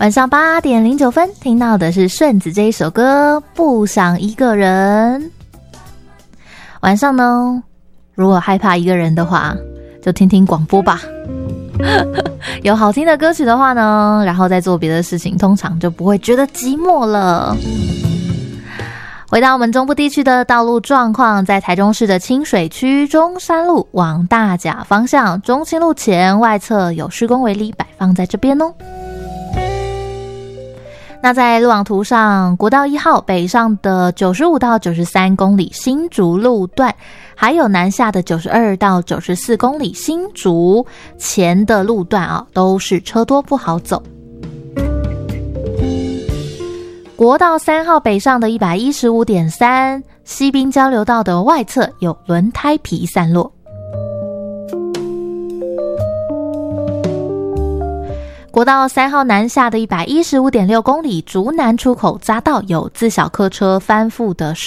晚上8点09分，听到的是顺子这一首歌《不想一个人》。晚上呢，如果害怕一个人的话，就听听广播吧。有好听的歌曲的话呢，然后再做别的事情，通常就不会觉得寂寞了。回到我们中部地区的道路状况，在台中市的清水区中山路往大甲方向，中清路前外侧有施工围篱摆放在这边哦。那在路网图上，国道1号北上的95到93公里新竹路段，还有南下的92到94公里新竹前的路段啊，都是车多不好走。国道3号北上的 115.3 西滨交流道的外侧有轮胎皮散落。国道3号南下的 115.6 公里竹南出口匝道有自小客车翻覆的